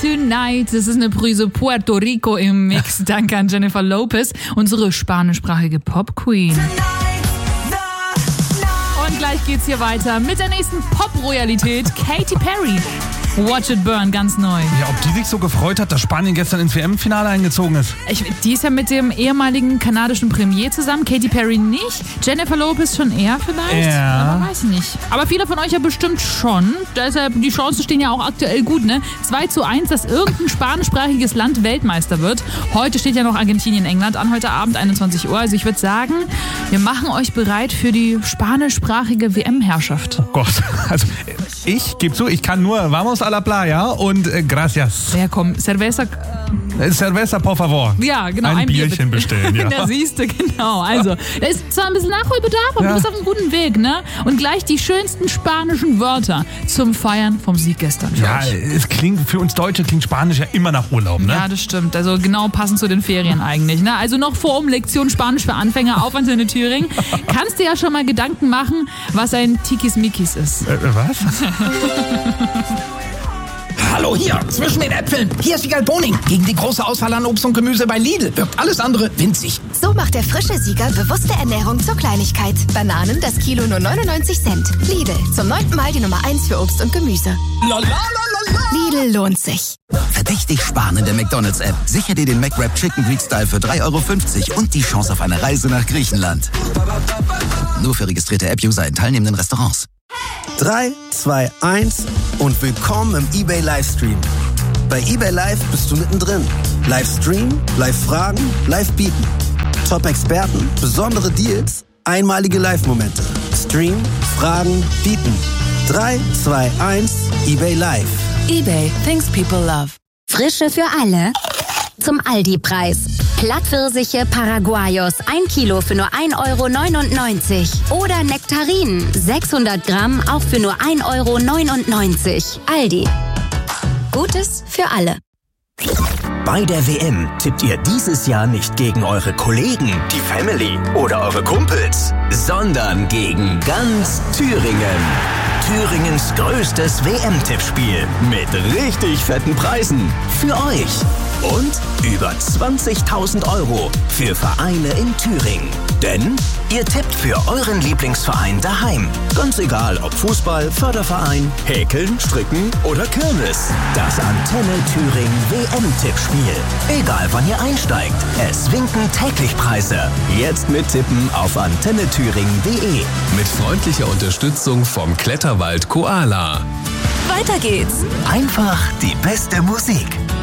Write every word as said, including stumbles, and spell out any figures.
Tonight, das ist eine Prise Puerto Rico im Mix. Danke an Jennifer Lopez, unsere spanischsprachige Pop-Queen. Und gleich geht's hier weiter mit der nächsten Pop-Royalität, Katy Perry. Watch It Burn, ganz neu. Ja, ob die sich so gefreut hat, dass Spanien gestern ins W M-Finale eingezogen ist. Ich, die ist ja mit dem ehemaligen kanadischen Premier zusammen, Katy Perry nicht. Jennifer Lopez schon eher vielleicht? Ja. Aber weiß ich nicht. Aber viele von euch ja bestimmt schon. Deshalb, die Chancen stehen ja auch aktuell gut, ne? zwei zu eins, dass irgendein spanischsprachiges Land Weltmeister wird. Heute steht ja noch Argentinien, England an, heute Abend einundzwanzig Uhr. Also ich würde sagen, wir machen euch bereit für die spanischsprachige W M-Herrschaft. Oh Gott, also ich gebe zu, ich kann nur Vamos a la playa und äh, gracias. Ja, komm, Cerveza. Cerveza, por favor. Ja, genau. Ein, ein Bierchen Bier bestellen, ja. Da siehst du, genau. Also, da ist zwar ein bisschen Nachholbedarf, aber Ja. du bist auf einem guten Weg, ne? Und gleich die schönsten spanischen Wörter zum Feiern vom Sieg gestern. für Ja, euch. es klingt, für uns Deutsche klingt Spanisch ja immer nach Urlaub, ne? Ja, das stimmt. Also genau passend zu den Ferien eigentlich. Ne? Also noch vor um Lektion Spanisch für Anfänger auf Antenne Thüringen. Kannst dir ja schon mal Gedanken machen, was ein Tikis-Mikis ist. Äh, was? Hallo hier, zwischen den Äpfeln. Hier ist Wiegald Boning. Gegen die große Auswahl an Obst und Gemüse bei Lidl wirkt alles andere winzig. So macht der frische Sieger bewusste Ernährung zur Kleinigkeit. Bananen das Kilo nur neunundneunzig Cent. Lidl, zum neunten Mal die Nummer eins für Obst und Gemüse. La, la, la, la, la. Lidl lohnt sich. Verdächtig sparen in der McDonald's-App. Sicher dir den McWrap Chicken Greek Style für drei Euro fünfzig und die Chance auf eine Reise nach Griechenland. Nur für registrierte App-User in teilnehmenden Restaurants. drei, zwei, eins und willkommen im eBay Livestream. Bei eBay Live bist du mittendrin. Livestream, Live-Fragen, Live-Bieten. Top-Experten, besondere Deals, einmalige Live-Momente. Stream, Fragen, Bieten. drei, zwei, eins, eBay Live. eBay, things people love. Frische für alle. Zum Aldi-Preis. Plattpfirsiche Paraguayos, ein Kilo für nur ein Euro neunundneunzig. Oder Nektarinen, sechshundert Gramm, auch für nur ein Euro neunundneunzig. Aldi. Gutes für alle. Bei der W M tippt ihr dieses Jahr nicht gegen eure Kollegen, die Family oder eure Kumpels, sondern gegen ganz Thüringen. Thüringens größtes W M-Tippspiel mit richtig fetten Preisen für euch. Und über zwanzigtausend Euro für Vereine in Thüringen. Denn ihr tippt für euren Lieblingsverein daheim. Ganz egal, ob Fußball, Förderverein, Häkeln, Stricken oder Kirmes. Das Antenne Thüringen W M-Tippspiel. Egal wann ihr einsteigt, es winken täglich Preise. Jetzt mittippen auf antenne thüringen punkt de. Mit freundlicher Unterstützung vom Kletterwald Koala. Weiter geht's. Einfach die beste Musik.